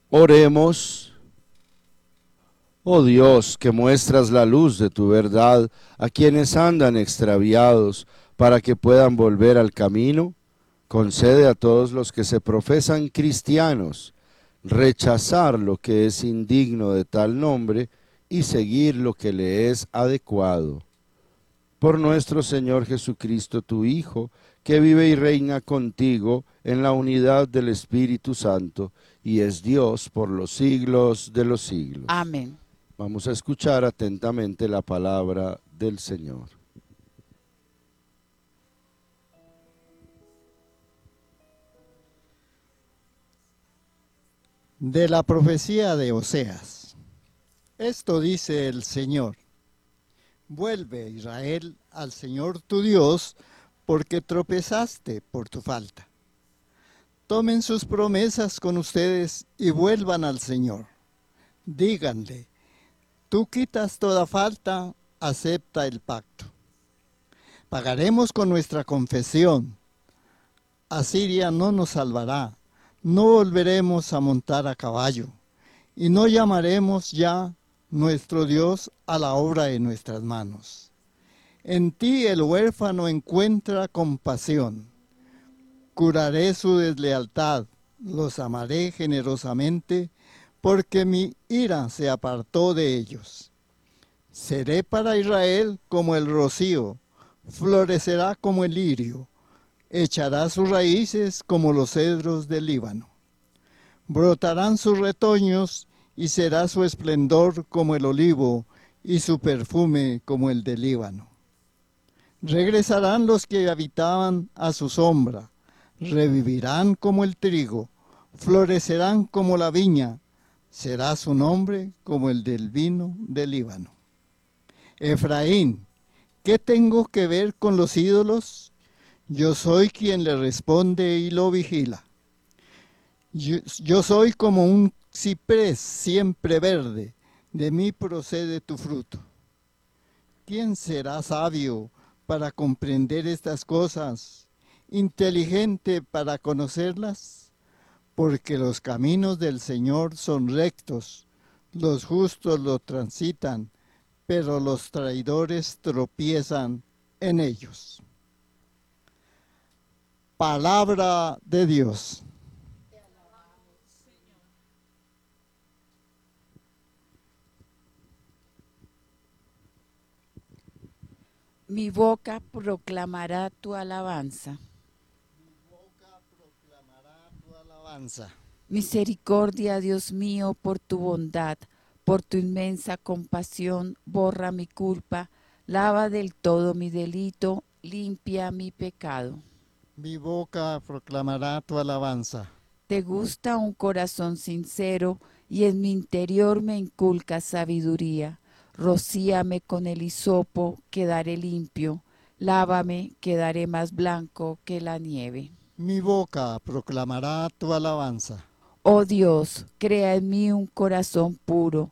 Oremos. Oh Dios, que muestras la luz de tu verdad a quienes andan extraviados para que puedan volver al camino, concede a todos los que se profesan cristianos rechazar lo que es indigno de tal nombre y seguir lo que le es adecuado. Por nuestro Señor Jesucristo, tu Hijo, que vive y reina contigo en la unidad del Espíritu Santo, y es Dios por los siglos de los siglos. Amén. Vamos a escuchar atentamente la palabra del Señor. De la profecía de Oseas. Esto dice el Señor: vuelve, Israel, al Señor tu Dios, porque tropezaste por tu falta. Tomen sus promesas con ustedes y vuelvan al Señor. Díganle: tú quitas toda falta, acepta el pacto. Pagaremos con nuestra confesión. Asiria no nos salvará, no volveremos a montar a caballo, y no llamaremos ya nuestro Dios a la obra de nuestras manos. En ti el huérfano encuentra compasión. Curaré su deslealtad, los amaré generosamente, porque mi ira se apartó de ellos. Seré para Israel como el rocío, florecerá como el lirio, echará sus raíces como los cedros del Líbano. Brotarán sus retoños y será su esplendor como el olivo y su perfume como el del Líbano. Regresarán los que habitaban a su sombra, revivirán como el trigo, florecerán como la viña, será su nombre como el del vino del Líbano. Efraín, ¿qué tengo que ver con los ídolos? Yo soy quien le responde y lo vigila. Yo soy como un ciprés siempre verde, de mí procede tu fruto. ¿Quién será sabio para comprender estas cosas, inteligente para conocerlas? Porque los caminos del Señor son rectos, los justos lo transitan, pero los traidores tropiezan en ellos. Palabra de Dios. Mi boca proclamará tu alabanza. Mi boca proclamará tu alabanza. Misericordia, Dios mío, por tu bondad, por tu inmensa compasión, borra mi culpa, lava del todo mi delito, limpia mi pecado. Mi boca proclamará tu alabanza. Te gusta un corazón sincero y en mi interior me inculcas sabiduría. Rocíame con el hisopo, quedaré limpio. Lávame, quedaré más blanco que la nieve. Mi boca proclamará tu alabanza. Oh Dios, crea en mí un corazón puro